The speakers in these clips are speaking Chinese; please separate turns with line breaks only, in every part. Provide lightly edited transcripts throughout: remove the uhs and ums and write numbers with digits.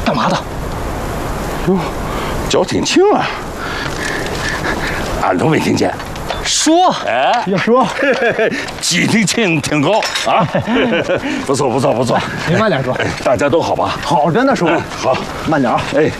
干嘛的？
哟，脚挺轻啊，俺都没听见。
说，
哎，
要说，
机灵性挺高啊，不错不错不错。
您慢点说，
大家都好吧？
好着呢，叔。
好，
慢点啊。
哎。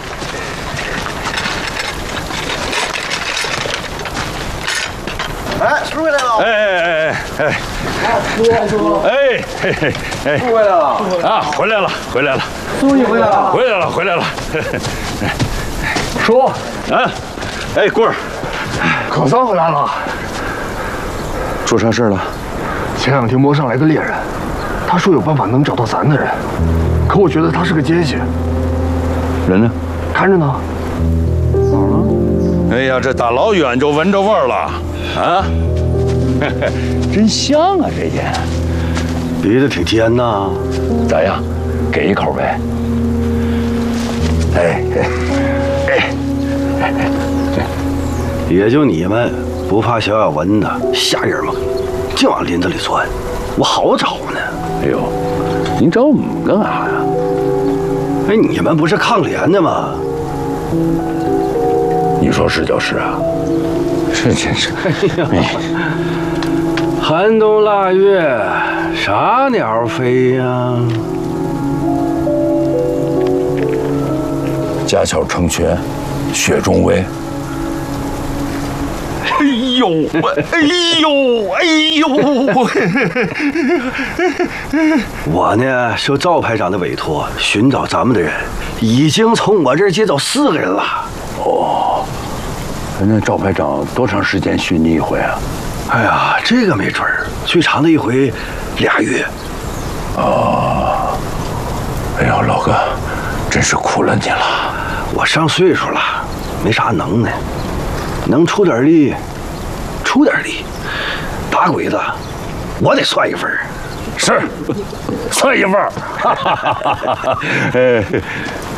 哎，叔回来了！
哎，
叔，
哎嘿嘿哎，
叔回来了
啊，回来了，回来了，
叔你回来了，
回来了，回来了。
叔，
啊，哎，棍儿，
可算回来了。
出啥事了？
前2天摸上来个猎人，他说有办法能找到咱的人，可我觉得他是个奸细。
人呢？
看着呢。
哪儿了？哎呀，这大老远就闻着味儿了，啊，真香啊，这烟。
鼻子挺尖呐。
咋样？给一口呗。哎，
也就你们不怕小咬蚊子，吓人吗？净往林子里钻，我好找呢。
哎呦，您找我们干啥呀？
哎，你们不是抗联的吗？
你说是就是啊。这真是。
哎呀，寒冬腊月，啥鸟飞呀？
家巧成群，雪中微。哎呦，哎呦，哎呦！
我呢，受赵排长的委托，寻找咱们的人，已经从我这儿接走4个人了。
哦，那赵排长多长时间寻你一回啊？
哎呀，这个没准儿，最长的一回2月。
哦，哎呦，老哥，真是苦了你了。
我上岁数了，没啥能耐，能出点力，出点力。打鬼子，我得算一份。
是，算一份儿。